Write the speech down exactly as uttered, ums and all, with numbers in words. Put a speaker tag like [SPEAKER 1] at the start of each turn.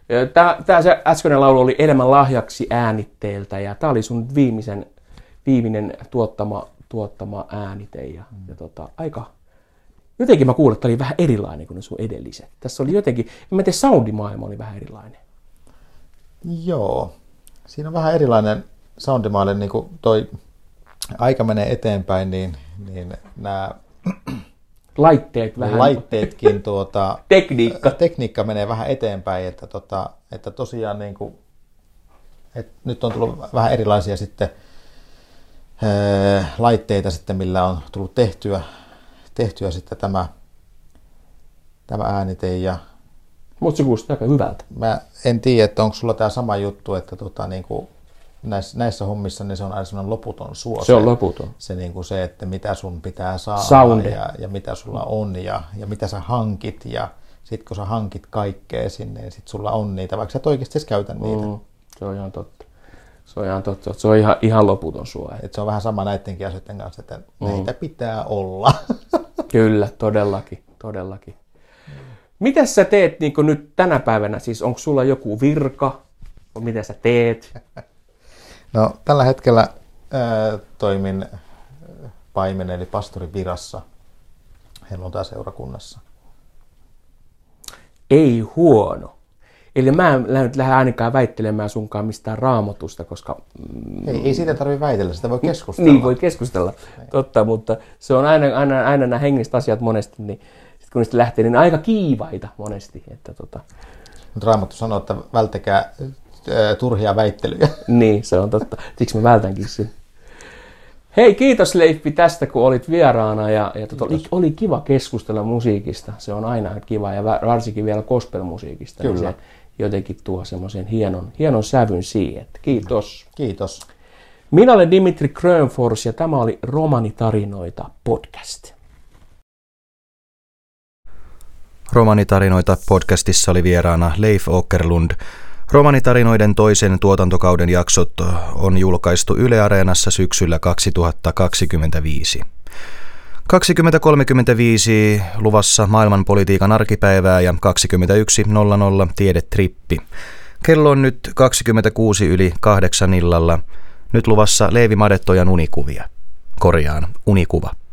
[SPEAKER 1] Tämä, tämä se äskeinen laulu oli Elämän lahjaksi äänitteeltä ja tämä oli sun viimeisen, viimeinen tuottama, tuottama äänite. Ja, mm. ja tota, aika, jotenkin mä kuulin, että tämä oli vähän erilainen kuin ne sun edelliset. Tässä oli jotenkin, en mä tiedä, soundimaailma oli vähän erilainen.
[SPEAKER 2] Joo, siinä on vähän erilainen soundimaailma, niin kuin toi aika menee eteenpäin, niin, niin nämä
[SPEAKER 1] laitteet vähän.
[SPEAKER 2] Laitteetkin, tuota,
[SPEAKER 1] tekniikka.
[SPEAKER 2] tekniikka menee vähän eteenpäin, että, tota, että tosiaan niin kuin, että nyt on tullut vähän erilaisia sitten ää, laitteita sitten, millä on tullut tehtyä, tehtyä sitten tämä, tämä äänite. Ja
[SPEAKER 1] mutta se kuulostaa aika hyvältä.
[SPEAKER 2] Mä en tiedä, että onko sulla tämä sama juttu, että tota, niin kuin näissä, näissä hommissa niin se on aina sellainen loputon suo.
[SPEAKER 1] Se on loputon.
[SPEAKER 2] Se, niin kuin se, että mitä sun pitää saada ja, ja mitä sulla on ja, ja mitä sä hankit. Ja sitten kun sä hankit kaikkea sinne, niin sit sulla on niitä, vaikka sä et oikeasti edes käytä niitä. Mm,
[SPEAKER 1] se on ihan totta. Se on ihan totta. Se on ihan, ihan loputon suo.
[SPEAKER 2] Et se on vähän sama näidenkin asioiden kanssa, että mm. näitä pitää olla.
[SPEAKER 1] Kyllä, todellakin. todellakin. Mitä sä teet niin nyt tänä päivänä? Siis onko sulla joku virka? Mitä sä teet?
[SPEAKER 2] No, tällä hetkellä ää, toimin paimen eli pastorin virassa helluntai-seurakunnassa.
[SPEAKER 1] Ei huono. Eli mä en lähde ainakaan väittelemään sunkaan mistään Raamatusta, koska
[SPEAKER 2] Ei, ei siitä tarvitse väitellä, sitä voi keskustella.
[SPEAKER 1] Niin, voi keskustella, Ei. totta, mutta se on aina, aina, aina nämä hengiset asiat monesti, niin sit kun niistä lähtee, niin aika kiivaita monesti. Että tota...
[SPEAKER 2] Mutta Raamattu sanoo, että välttäkää turhia väittelyjä.
[SPEAKER 1] Niin, se on totta. Siksi mä vältänkin sen. Hei, kiitos Leiffi tästä, kun olit vieraana. Ja, ja tota, oli, oli kiva keskustella musiikista. Se on aina kiva, ja varsinkin vielä gospel-musiikista.
[SPEAKER 2] Kyllä.
[SPEAKER 1] Niin se jotenkin tuo semmoisen hienon, hienon sävyn siihen. Kiitos.
[SPEAKER 2] Kiitos.
[SPEAKER 1] Minä olen Dimitri Grönfors, ja tämä oli Romanitarinoita podcast.
[SPEAKER 3] Romanitarinoita podcastissa oli vieraana Leif Åkerlund. Romanitarinoiden toisen tuotantokauden jaksot on julkaistu Yle Areenassa syksyllä kaksituhattakaksikymmentäviisi. kaksikymmentä kolmekymmentäviisi luvassa maailmanpolitiikan arkipäivää ja kaksikymmentäyksi nolla nolla tiedetrippi. Kello on nyt kaksikymmentäkuusi yli kahdeksan illalla. Nyt luvassa Leevi Madettojan unikuvia. Korjaan, unikuva.